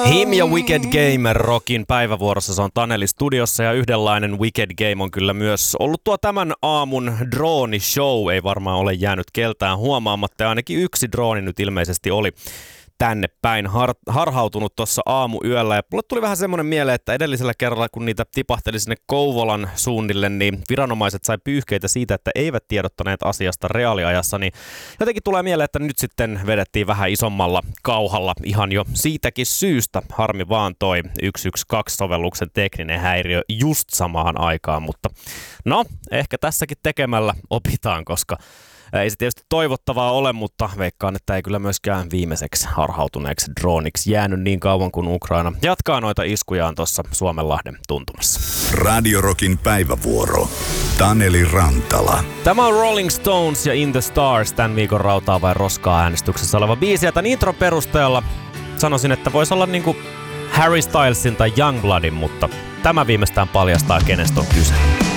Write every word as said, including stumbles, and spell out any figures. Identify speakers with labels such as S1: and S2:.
S1: Him ja Wicked Gamer Rockin päivävuorossa, se on Taneli studiossa ja yhdenlainen Wicked Game on kyllä myös ollut tuo tämän aamun droonishow. Ei varmaan ole jäänyt keltään huomaamatta ja ainakin yksi drooni nyt ilmeisesti oli tänne päin har- harhautunut tuossa aamuyöllä. Ja mulle tuli vähän semmoinen mieleen, että edellisellä kerralla, kun niitä tipahteli sinne Kouvolan suunnille, niin viranomaiset sai pyyhkeitä siitä, että eivät tiedottaneet asiasta reaaliajassa. Niin jotenkin tulee mieleen, että nyt sitten vedettiin vähän isommalla kauhalla ihan jo siitäkin syystä. Harmi vaan toi yksi yksi kaksi-sovelluksen tekninen häiriö just samaan aikaan. Mutta no, ehkä tässäkin tekemällä opitaan, koska ei se tietysti toivottavaa ole, mutta veikkaan, että ei kyllä myöskään viimeiseksi harhautuneeksi drooniksi jäänyt niin kauan kuin Ukraina jatkaa noita iskujaan tuossa Suomenlahden tuntumassa.
S2: Radio Rockin päivävuoro. Taneli Rantala.
S1: Tämä on Rolling Stones ja In the Stars, tämän viikon rautaa vai roskaa äänestyksessä oleva biisi. Ja tämän intron perusteella sanoisin, että voisi olla niinku Harry Stylesin tai Youngbloodin, mutta tämä viimeistään paljastaa, kenestä on kyse.